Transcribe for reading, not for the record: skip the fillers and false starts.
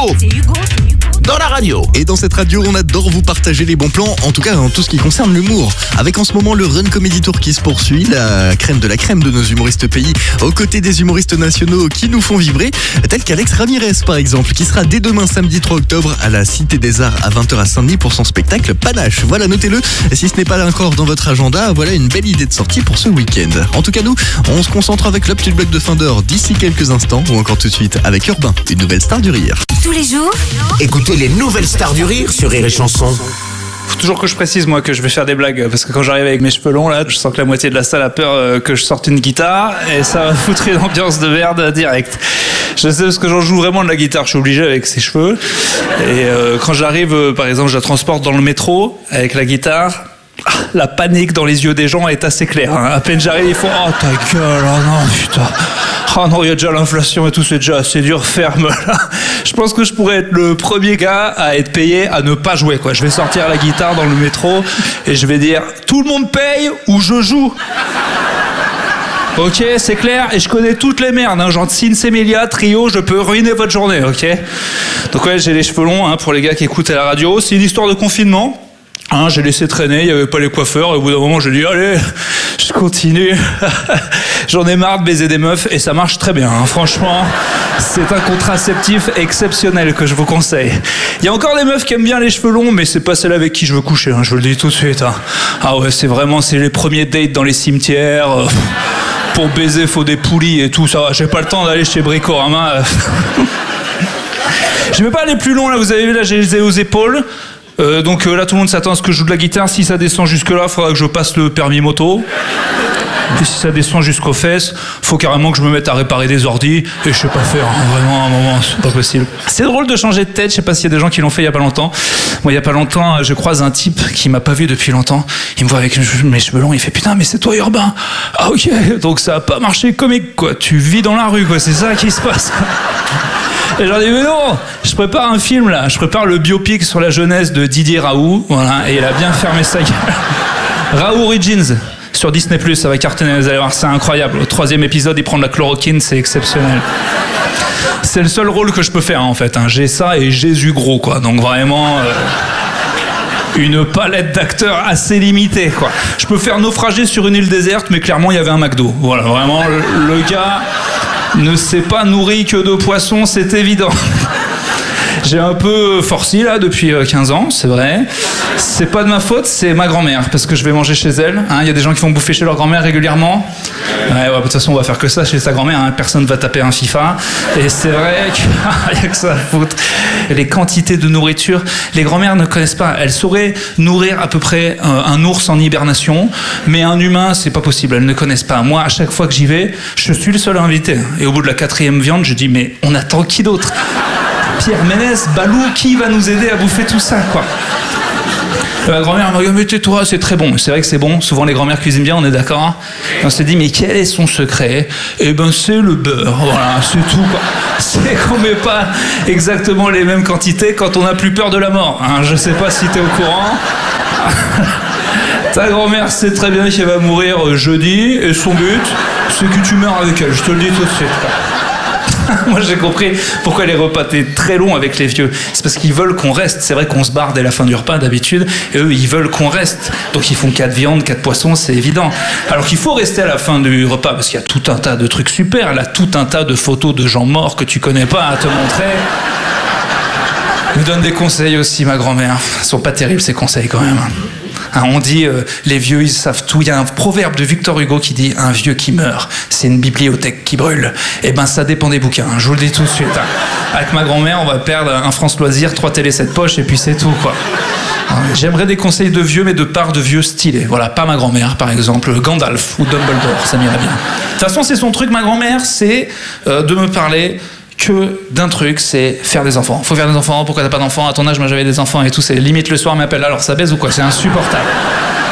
C'est Hugo. Dans la radio. Et dans cette radio, on adore vous partager les bons plans, en tout cas en tout ce qui concerne l'humour. Avec en ce moment le Run Comedy Tour qui se poursuit, la crème de nos humoristes pays, aux côtés des humoristes nationaux qui nous font vibrer, tels qu'Alex Ramirez par exemple, qui sera dès demain samedi 3 octobre à la Cité des Arts à 20h à Saint-Denis pour son spectacle Panache. Voilà, notez-le, si ce n'est pas encore dans votre agenda, voilà une belle idée de sortie pour ce week-end. En tout cas nous, on se concentre avec le petit bloc de fin d'heure d'ici quelques instants, ou encore tout de suite avec Urbain, une nouvelle star du rire. Tous les jours, Écoutez les nouvelles stars du rire sur Rire et Chanson. Faut toujours que je précise moi que je vais faire des blagues parce que quand j'arrive avec mes cheveux longs là, je sens que la moitié de la salle a peur que je sorte une guitare et ça va foutre une ambiance de merde direct. Je sais parce que j'en joue vraiment de la guitare, je suis obligé avec ces cheveux. Et quand j'arrive, par exemple, je la transporte dans le métro avec la guitare. La panique dans les yeux des gens est assez claire. Hein. À peine j'arrive, ils font « Oh ta gueule, oh non putain, oh non il y a déjà l'inflation et tout, c'est déjà assez dur, ferme là ». Je pense que je pourrais être le premier gars à être payé à ne pas jouer quoi. Je vais sortir la guitare dans le métro et je vais dire « Tout le monde paye ou je joue ». Ok, c'est clair, et je connais toutes les merdes, hein, genre Sins Emilia, Trio, je peux ruiner votre journée, ok. Donc ouais, j'ai les cheveux longs hein, pour les gars qui écoutent à la radio, c'est une histoire de confinement. Hein, j'ai laissé traîner, il n'y avait pas les coiffeurs, et au bout d'un moment j'ai dit allez, je continue. J'en ai marre de baiser des meufs et ça marche très bien, hein. Franchement, c'est un contraceptif exceptionnel que je vous conseille. Il y a encore des meufs qui aiment bien les cheveux longs, mais c'est pas celle avec qui je veux coucher, hein, je vous le dis tout de suite. Hein. Ah ouais, c'est les premiers dates dans les cimetières. Pour baiser, faut des poulies et tout ça. J'ai pas le temps d'aller chez Bricorama. Je vais pas aller plus loin là, vous avez vu là, j'ai les aux épaules. Donc là tout le monde s'attend à ce que je joue de la guitare. Si ça descend jusque là, il faudra que je passe le permis moto. Et si ça descend jusqu'aux fesses, faut carrément que je me mette à réparer des ordis. Et je sais pas faire, hein, vraiment à un moment, c'est pas possible. C'est drôle de changer de tête, je sais pas s'il y a des gens qui l'ont fait il y a pas longtemps. Moi il y a pas longtemps, je croise un type qui m'a pas vu depuis longtemps. Il me voit avec mes cheveux longs, il fait putain mais c'est toi Urbain. Ah ok, donc ça a pas marché comique quoi. Tu vis dans la rue quoi, c'est ça qui se passe. Et j'en dis mais non, je prépare un film là, je prépare le biopic sur la jeunesse de Didier Raoult, voilà, et il a bien fermé sa gueule. Raoult Origins sur Disney+, ça va cartonner, vous allez voir, c'est incroyable. Au 3e épisode, il prend de la chloroquine, c'est exceptionnel. C'est le seul rôle que je peux faire en fait, hein. J'ai ça et Jésus gros quoi, donc vraiment une palette d'acteurs assez limitée quoi. Je peux faire naufrager sur une île déserte, mais clairement il y avait un McDo. Voilà, vraiment le gars ne s'est pas nourri que de poissons, c'est évident. J'ai un peu forci là depuis 15 ans, c'est vrai. C'est pas de ma faute, c'est ma grand-mère, parce que je vais manger chez elle. Il y a des gens qui vont bouffer chez leur grand-mère régulièrement. Ouais, de toute façon, on va faire que ça chez sa grand-mère. Hein. Personne va taper un FIFA. Et c'est vrai qu'il n'y a que ça à foutre. Les quantités de nourriture, les grand-mères ne connaissent pas. Elles sauraient nourrir à peu près un ours en hibernation, mais un humain, c'est pas possible. Elles ne connaissent pas. Moi, à chaque fois que j'y vais, je suis le seul invité. Et au bout de la 4e viande, je dis, mais on attend qui d'autre ? Pierre Ménès, Balou, qui va nous aider à bouffer tout ça, quoi ? La grand-mère m'a dit, mais tais-toi, c'est très bon. C'est vrai que c'est bon. Souvent, les grand-mères cuisinent bien, on est d'accord. On s'est dit, mais quel est son secret ? Eh ben, c'est le beurre. Voilà, c'est tout, quoi. C'est qu'on met pas exactement les mêmes quantités quand on n'a plus peur de la mort. Hein, je sais pas si t'es au courant. Ta grand-mère sait très bien qu'elle va mourir jeudi, et son but, c'est que tu meurs avec elle. Je te le dis tout de suite, quoi. Moi j'ai compris pourquoi les repas étaient très longs avec les vieux. C'est parce qu'ils veulent qu'on reste. C'est vrai qu'on se barre dès la fin du repas d'habitude, et eux ils veulent qu'on reste. Donc ils font 4 viandes, 4 poissons, c'est évident. Alors qu'il faut rester à la fin du repas parce qu'il y a tout un tas de trucs super. Là, tout un tas de photos de gens morts que tu connais pas à te montrer. Elle me donne des conseils aussi, ma grand-mère. Ils sont pas terribles ces conseils quand même. Hein, on dit les vieux ils savent tout. Il y a un proverbe de Victor Hugo qui dit un vieux qui meurt, c'est une bibliothèque qui brûle. Et ben ça dépend des bouquins, hein, je vous le dis tout de suite. Hein. Avec ma grand-mère, on va perdre un France Loisirs, 3 télé 7 poches et puis c'est tout quoi. J'aimerais des conseils de vieux, mais de part de vieux stylés. Voilà, pas ma grand-mère par exemple, Gandalf ou Dumbledore, ça m'irait bien. De toute façon, c'est son truc, ma grand-mère, c'est de me parler que d'un truc, c'est faire des enfants. Faut faire des enfants, pourquoi t'as pas d'enfants ? À ton âge, moi j'avais des enfants et tout, c'est limite le soir m'appelle, alors ça baise ou quoi ? C'est insupportable.